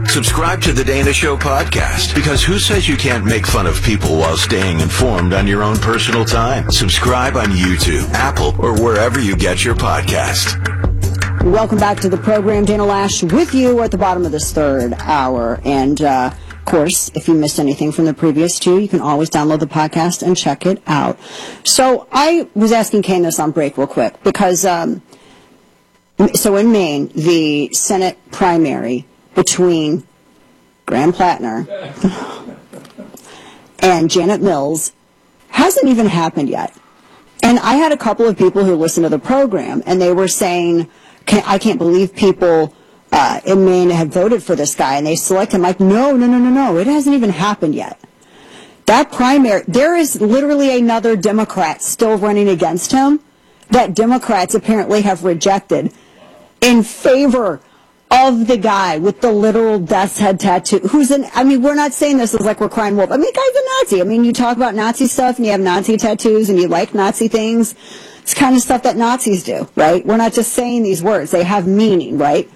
Subscribe to the Dana Show podcast, because who says you can't make fun of people while staying informed on your own personal time? Subscribe on YouTube, Apple, or wherever you get your podcast. Welcome back to the program. Dana Loesch with you at the bottom of this third hour. And, of course, if you missed anything from the previous two, you can always download the podcast and check it out. So I was asking Kane this on break real quick because, so in Maine, the Senate primary between Graham Plattner and Janet Mills hasn't even happened yet. And I had a couple of people who listened to the program, and they were saying, I can't believe people in Maine had voted for this guy, and they select him. Like, no, it hasn't even happened yet. That primary, there is literally another Democrat still running against him that Democrats apparently have rejected in favor of the guy with the literal death's head tattoo, we're not saying this as like we're crying wolf. I mean, the guy's a Nazi. I mean, you talk about Nazi stuff and you have Nazi tattoos and you like Nazi things. It's kind of stuff that Nazis do, right? We're not just saying these words. They have meaning, right?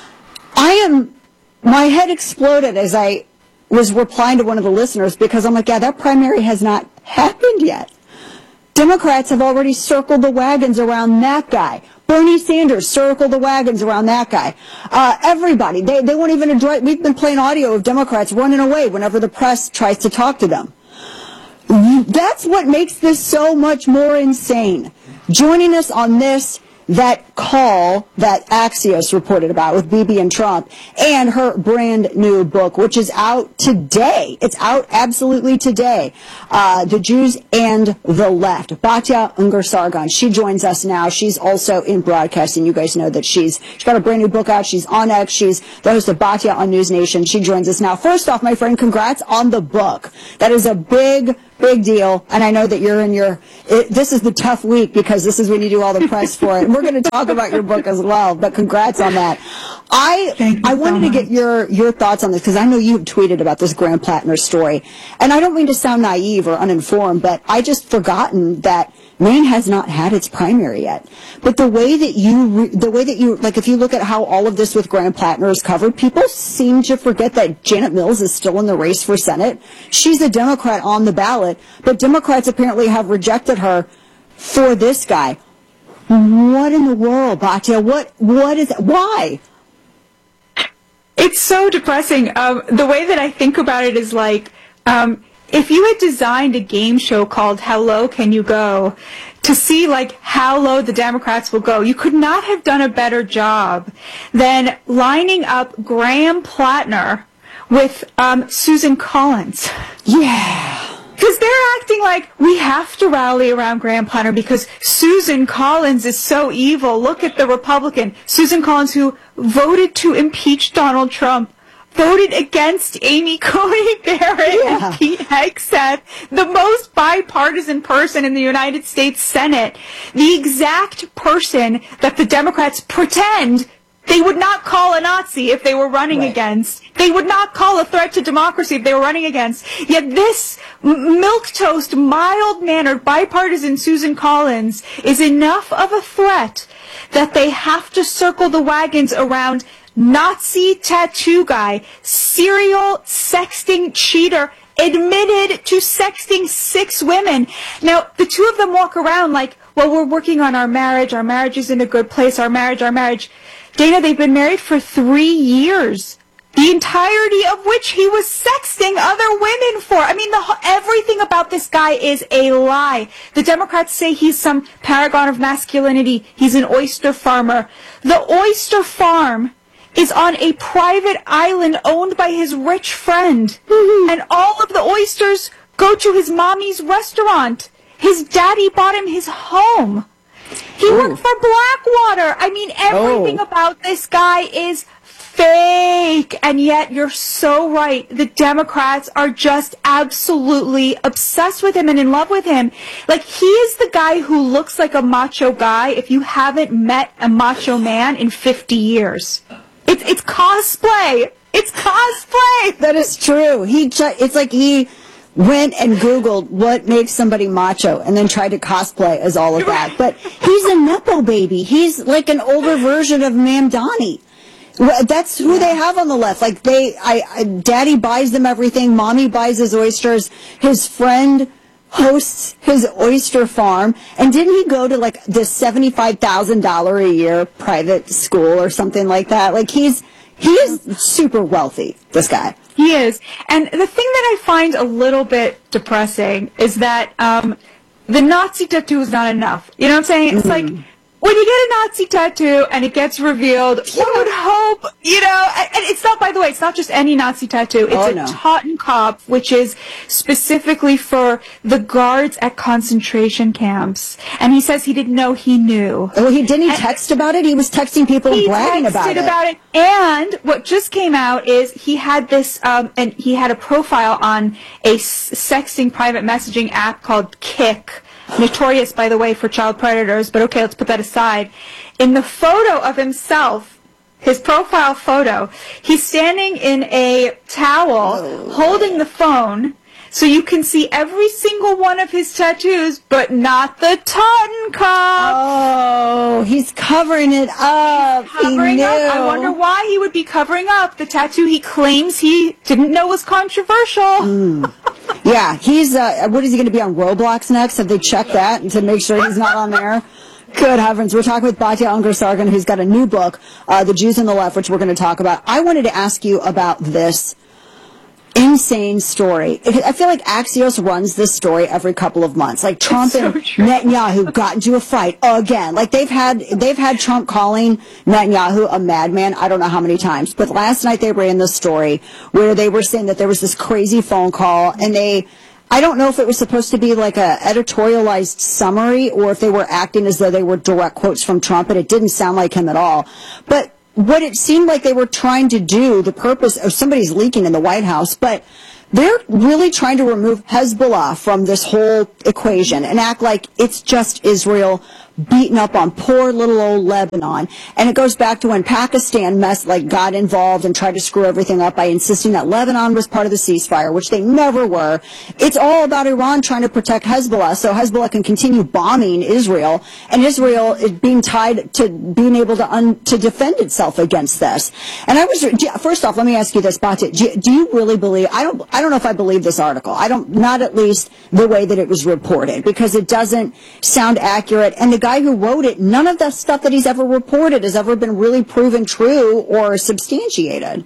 My head exploded as I was replying to one of the listeners because I'm like, yeah, that primary has not happened yet. Democrats have already circled the wagons around that guy. Bernie Sanders circled the wagons around that guy. Everybody, they won't even address. We've been playing audio of Democrats running away whenever the press tries to talk to them. That's what makes this so much more insane. Joining us on this, that call that Axios reported about with Bibi and Trump, and her brand new book, which is out today. It's out absolutely today. The Jews and the Left. Batya Ungar-Sargon. She joins us now. She's also in broadcasting. You guys know that she's got a brand new book out. She's on X. She's the host of Batya on News Nation. She joins us now. First off, my friend, congrats on the book. That is a big deal, and I know that you're in this is the tough week because this is when you do all the press for it. And we're going to talk about your book as well, but congrats on that. I wanted to get your thoughts on this because I know you've tweeted about this Graham Plattner story, and I don't mean to sound naive or uninformed, but I just forgotten that Maine has not had its primary yet. But the way that you, like if you look at how all of this with Graham Plattner is covered, people seem to forget that Janet Mills is still in the race for Senate. She's a Democrat on the ballot, but Democrats apparently have rejected her for this guy. What in the world, Batya? What is it? Why? It's so depressing. The way that I think about it is like, if you had designed a game show called How Low Can You Go to see like how low the Democrats will go, you could not have done a better job than lining up Graham Plattner with Susan Collins. Yeah. Because they're acting like we have to rally around Graham Plattner because Susan Collins is so evil. Look at the Republican. Susan Collins, who voted to impeach Donald Trump, voted against Amy Coney Barrett and Pete Hegseth, the most bipartisan person in the United States Senate, the exact person that the Democrats pretend they would not call a Nazi if they were running against. They would not call a threat to democracy if they were running against. Yet this milquetoast, mild-mannered, bipartisan Susan Collins is enough of a threat that they have to circle the wagons around Nazi tattoo guy, serial sexting cheater, admitted to sexting 6 women. Now, the two of them walk around like, well, we're working on our marriage is in a good place, our marriage. Dana, they've been married for 3 years, the entirety of which he was sexting other women for. I mean, everything about this guy is a lie. The Democrats say he's some paragon of masculinity. He's an oyster farmer. The oyster farm is on a private island owned by his rich friend. And all of the oysters go to his mommy's restaurant. His daddy bought him his home. He worked for Blackwater. I mean, everything about this guy is fake. And yet, you're so right. The Democrats are just absolutely obsessed with him and in love with him. Like, he is the guy who looks like a macho guy if you haven't met a macho man in 50 years. It's cosplay. It's cosplay. That is true. It's like he went and Googled what makes somebody macho and then tried to cosplay as all of that. But he's a Nepo baby. He's like an older version of Mamdani. Well, that's who they have on the left. Like Daddy buys them everything. Mommy buys his oysters. His friend hosts his oyster farm. And didn't he go to like the $75,000 a year private school or something like that? Like he is super wealthy, this guy. He is. And the thing that I find a little bit depressing is that the Nazi tattoo is not enough. You know what I'm saying? It's like, when you get a Nazi tattoo and it gets revealed, you would hope, you know, and it's not, by the way, it's not just any Nazi tattoo. It's a Totenkopf, which is specifically for the guards at concentration camps. And he says he didn't know he knew. Well, he text about it? He was texting people and bragging about it. He texted about it. And what just came out is he had this, and he had a profile on a sexting private messaging app called Kik. Notorious, by the way, for child predators, but okay, let's put that aside. In the photo of himself, his profile photo, he's standing in a towel, holding the phone, so you can see every single one of his tattoos, but not the Totenkopf. Oh, he's covering it up. Covering up. I wonder why he would be covering up the tattoo he claims he didn't know was controversial. Yeah, he's, what is he going to be on Roblox next? Have they checked that to make sure he's not on there? Good heavens. We're talking with Batya Ungar-Sargon, who's got a new book, The Jews and the Left, which we're going to talk about. I wanted to ask you about this insane story. I feel like Axios runs this story every couple of months. Like Trump and Netanyahu got into a fight again. Like they've had Trump calling Netanyahu a madman I don't know how many times. But last night they ran this story where they were saying that there was this crazy phone call, and I don't know if it was supposed to be like a editorialized summary or if they were acting as though they were direct quotes from Trump, and it didn't sound like him at all. But what it seemed like they were trying to do, the purpose of somebody's leaking in the White House, but they're really trying to remove Hezbollah from this whole equation and act like it's just Israel beating up on poor little old Lebanon. And it goes back to when Pakistan got involved and tried to screw everything up by insisting that Lebanon was part of the ceasefire, which they never were. It's all about Iran trying to protect Hezbollah so Hezbollah can continue bombing Israel, and Israel is being tied to being able to defend itself against this. And first off, let me ask you this, Batya, do you really believe, I don't know if I believe this article. Not at least the way that it was reported, because it doesn't sound accurate. And the guy who wrote it, none of the stuff that he's ever reported has ever been really proven true or substantiated.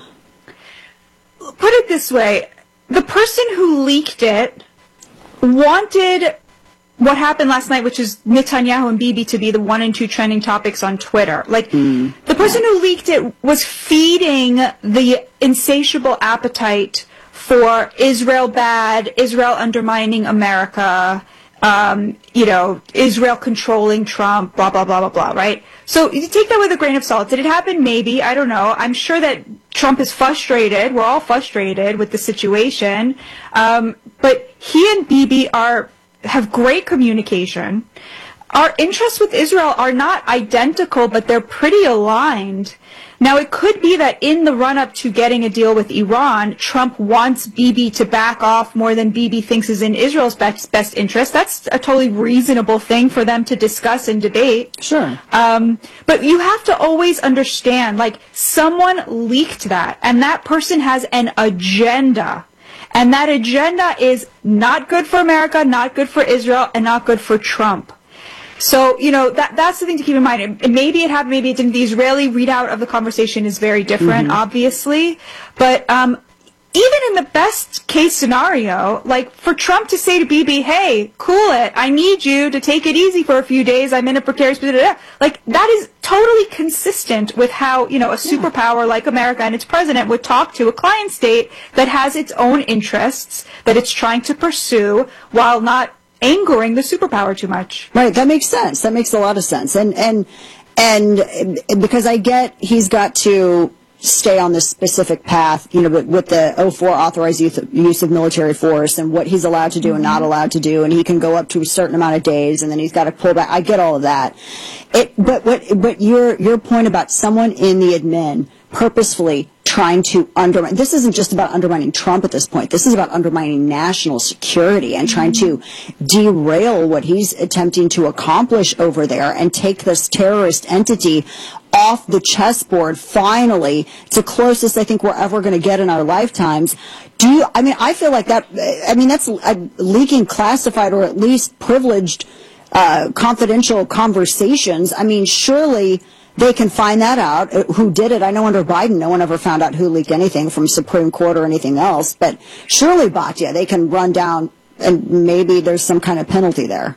Put it this way, the person who leaked it wanted what happened last night, which is Netanyahu and Bibi, to be the 1 and 2 trending topics on Twitter. Like, the person who leaked it was feeding the insatiable appetite for Israel bad, Israel undermining America, Israel controlling Trump, blah, blah, blah, blah, blah, right? So you take that with a grain of salt. Did it happen? Maybe. I don't know. I'm sure that Trump is frustrated. We're all frustrated with the situation. But he and Bibi have great communication. Our interests with Israel are not identical, but they're pretty aligned. Now, it could be that in the run-up to getting a deal with Iran, Trump wants Bibi to back off more than Bibi thinks is in Israel's best interest. That's a totally reasonable thing for them to discuss and debate. Sure. But you have to always understand, like, someone leaked that, and that person has an agenda. And that agenda is not good for America, not good for Israel, and not good for Trump. So, that's the thing to keep in mind. And maybe it happened, maybe it didn't. The Israeli readout of the conversation is very different, obviously. But even in the best case scenario, like for Trump to say to Bibi, hey, cool it, I need you to take it easy for a few days, I'm in a precarious position, like that is totally consistent with how, a superpower like America and its president would talk to a client state that has its own interests that it's trying to pursue while not angering the superpower too much. Right, that makes sense. That makes a lot of sense. And because I get he's got to stay on this specific path, with the 04 authorized use of military force and what he's allowed to do and not allowed to do, and he can go up to a certain amount of days and then he's got to pull back. I get all of that. But your point about someone in the admin purposefully trying to undermine. This isn't just about undermining Trump at this point. This is about undermining national security and trying to derail what he's attempting to accomplish over there and take this terrorist entity off the chessboard. Finally, it's the closest I think we're ever going to get in our lifetimes. I feel like that's leaking classified or at least privileged confidential conversations. I mean, surely they can find that out, who did it. I know under Biden, no one ever found out who leaked anything from Supreme Court or anything else. But surely, Batya, they can run down, and maybe there's some kind of penalty there.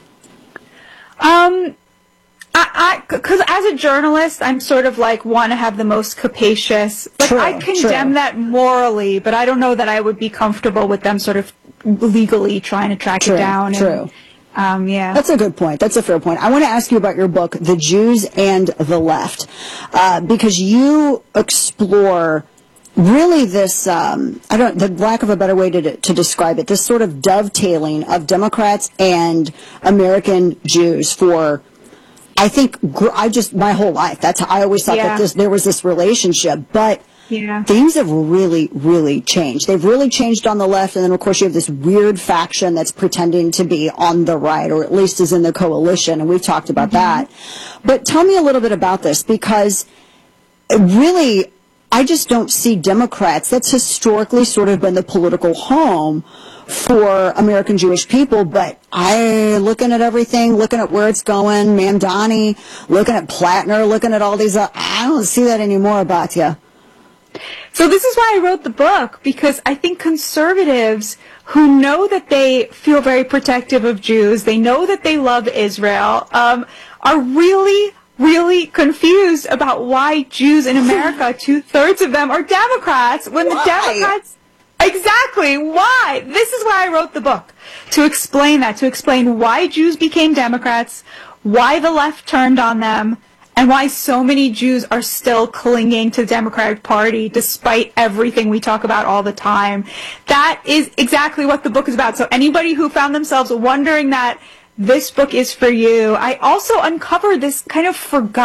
Because as a journalist, I'm sort of like want to have the most capacious. Like, I condemn that morally, but I don't know that I would be comfortable with them sort of legally trying to track it down. True. Yeah. That's a good point. That's a fair point. I want to ask you about your book, The Jews and the Left, because you explore really this, the lack of a better way to describe it, this sort of dovetailing of Democrats and American Jews for, I think, my whole life. That's how I always thought that there was this relationship, but things have really, really changed. They've really changed on the left, and then of course you have this weird faction that's pretending to be on the right, or at least is in the coalition, and we've talked about that. But tell me a little bit about this, because really, I just don't see Democrats. That's historically sort of been the political home for American Jewish people, but looking at everything, looking at where it's going, Mamdani, looking at Plattner, looking at all these, I don't see that anymore, Batya. So this is why I wrote the book, because I think conservatives who know that they feel very protective of Jews, they know that they love Israel, are really, really confused about why Jews in America, 2/3 of them, are Democrats, when the Democrats... Exactly. Why? This is why I wrote the book. To explain that. To explain why Jews became Democrats, why the left turned on them, and why so many Jews are still clinging to the Democratic Party despite everything we talk about all the time. That is exactly what the book is about. So anybody who found themselves wondering that, this book is for you. I also uncovered this kind of forgotten